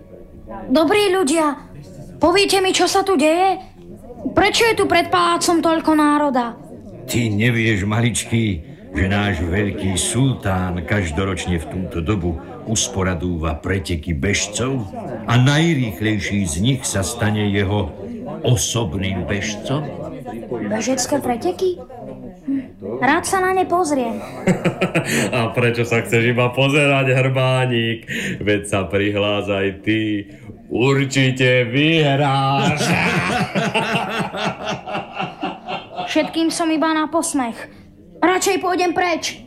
Dobrí ľudia, poviete mi, čo sa tu deje? Prečo je tu pred palácom toľko národa? Ty nevieš, maličký, že náš veľký sultán každoročne v túto dobu usporadúva preteky bežcov a najrýchlejší z nich sa stane jeho osobným bežcom? Bežecké preteky? Rád sa na ne pozriem. A prečo sa chceš iba pozerať, Hrbánik? Veď sa prihlás aj ty. Určite vyhráš. Všetkým som iba na posmech. Radšej pôjdem preč.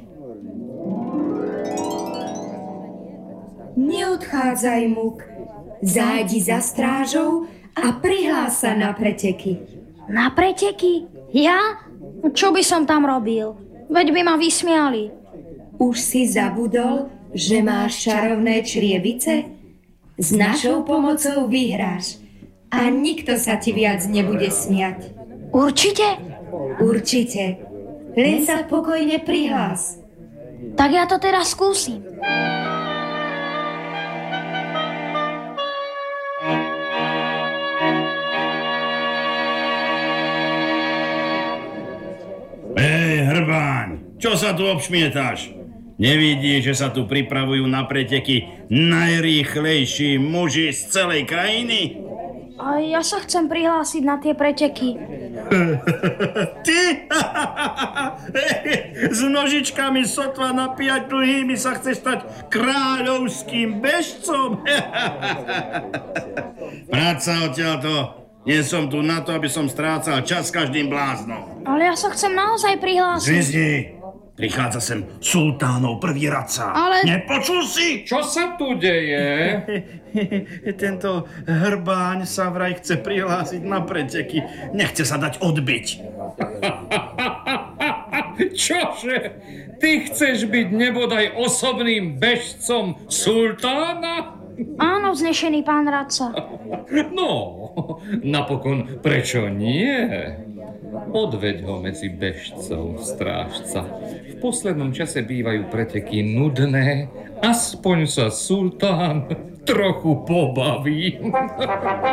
Neodchádzaj, Muk. Zájdi za strážou a prihlás sa na preteky. Na preteky? Ja? Čo by som tam robil? Veď by ma vysmiali. Už si zabudol, že máš čarovné črievice? S našou pomocou vyhráš a nikto sa ti viac nebude smiať. Určite? Určite. Len sa pokojne prihlás. Tak ja to teraz skúsim. Hrbáň, čo sa tu obšmietáš? Nevidíš, že sa tu pripravujú na preteky najrýchlejší muži z celej krajiny? A ja sa chcem prihlásiť na tie preteky. Ty? S nožičkami sotva na 5 dlhými sa chceš stať kráľovským bežcom? Práca odtiaľto. Nie som tu na to, aby som strácal čas každým bláznom. Ale ja sa chcem naozaj prihlásiť. Zmizni! Prichádza sem sultánov prvý radca. Ale... Nepočul si? Čo sa tu deje? Tento Hrbáň sa vraj chce prihlásiť na preteky. Nechce sa dať odbiť. Čože? Ty chceš byť nebodaj osobným bežcom sultána? Áno, vznešený pán radca. No, napokon prečo nie? Odveď ho medzi bežcov, strážca. V poslednom čase bývajú preteky nudné, aspoň sa sultán trochu pobaví.